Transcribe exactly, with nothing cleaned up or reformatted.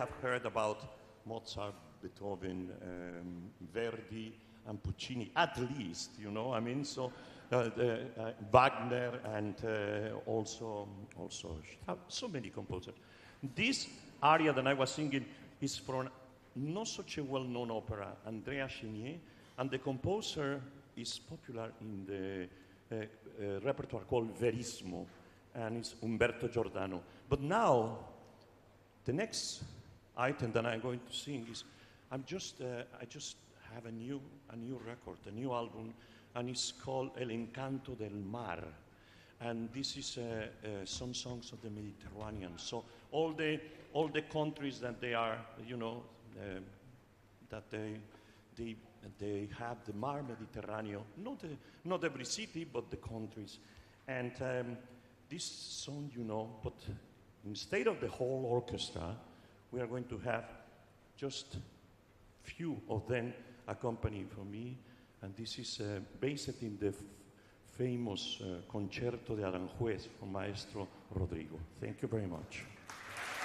have heard about Mozart, Beethoven, um, Verdi, and Puccini, at least, you know, I mean, so uh, the, uh, Wagner and uh, also, also so many composers. This aria that I was singing is from not such a well-known opera, Andrea Chenier, and the composer is popular in the uh, uh, repertoire called Verismo, and it's Umberto Giordano. But now, the next item that I'm going to sing is, I'm just, uh, I just have a new, a new record, a new album, and it's called El Encanto del Mar. And this is uh, uh, some songs of the Mediterranean. So all the, all the countries that they are, you know, uh, that they, they, they have the Mar Mediterranean, not, the, not every city, but the countries. And um, this song, you know, but instead of the whole orchestra, we are going to have just few of them accompanying for me, and this is uh, based in the f famous uh, Concerto de Aranjuez from Maestro Rodrigo. Thank you very much.